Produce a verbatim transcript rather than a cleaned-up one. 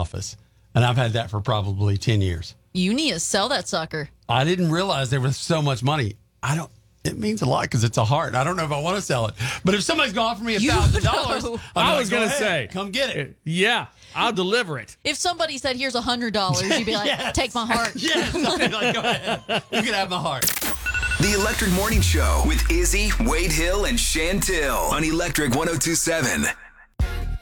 office, and I've had that for probably ten years. You need to sell that sucker. I didn't realize there was so much money. I don't. It means a lot because it's a heart. I don't know if I want to sell it, but if somebody's going to offer me a thousand dollars, I was going to say, come get it. Yeah, I'll deliver it. If somebody said, "Here's a hundred dollars," you'd be like, Yes. "Take my heart." Yes. I'd be like, go ahead. You can have my heart. The Electric Morning Show with Izzy, Wade Hill, and Chantel on Electric one oh two seven.